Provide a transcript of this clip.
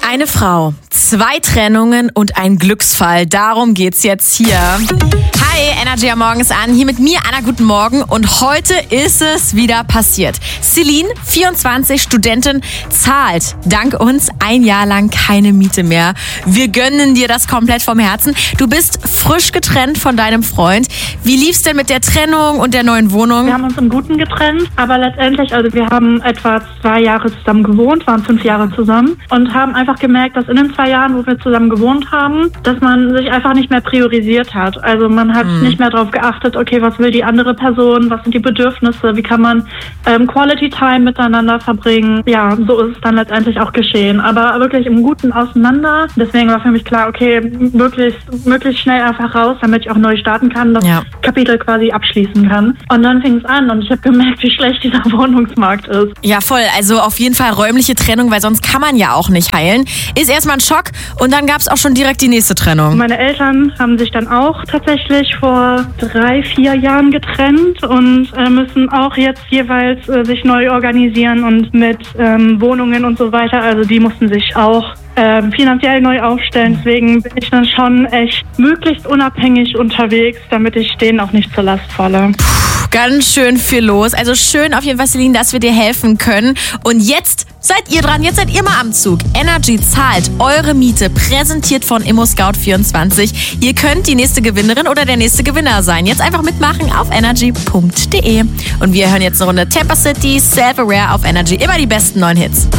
Eine Frau, 2 Trennungen und ein Glücksfall. Darum geht's jetzt hier. Hi, Energy am Morgen ist an. Hier mit mir, Anna, guten Morgen. Und heute ist es wieder passiert. Celine, 24, Studentin, zahlt dank uns 1 Jahr lang keine Miete mehr. Wir gönnen dir das komplett vom Herzen. Du bist frisch getrennt von deinem Freund. Wie lief's denn mit der Trennung und der neuen Wohnung? Wir haben uns im Guten getrennt, aber letztendlich, wir haben etwa 2 Jahre zusammen gewohnt, waren 5 Jahre zusammen und haben einfach gemerkt, dass in den 2 Jahren, wo wir zusammen gewohnt haben, dass man sich einfach nicht mehr priorisiert hat. Also man hat nicht mehr darauf geachtet, okay, was will die andere Person, was sind die Bedürfnisse, wie kann man Quality Time miteinander verbringen. Ja, so ist es dann letztendlich auch geschehen. Aber wirklich im Guten auseinander. Deswegen war für mich klar, okay, möglichst schnell einfach raus, damit ich auch neu starten kann, das Kapitel quasi abschließen kann. Und dann fing es an und ich habe gemerkt, wie schlecht dieser Wohnungsmarkt ist. Ja, voll. Also auf jeden Fall räumliche Trennung, weil sonst kann man ja auch nicht heilen. Ist erstmal ein Schock und dann gab es auch schon direkt die nächste Trennung. Meine Eltern haben sich dann auch tatsächlich vor 3-4 Jahren getrennt und müssen auch jetzt jeweils sich neu organisieren und mit Wohnungen und so weiter. Also die mussten sich auch finanziell neu aufstellen. Deswegen bin ich dann schon echt möglichst unabhängig unterwegs, damit ich denen auch nicht zur Last falle. Ganz schön viel los. Also schön auf jeden Fall, Celine, dass wir dir helfen können. Und jetzt seid ihr dran. Jetzt seid ihr mal am Zug. Energy zahlt eure Miete, präsentiert von ImmoScout24. Ihr könnt die nächste Gewinnerin oder der nächste Gewinner sein. Jetzt einfach mitmachen auf energy.de. Und wir hören jetzt eine Runde Tampa City, Self-Aware auf Energy. Immer die besten neuen Hits.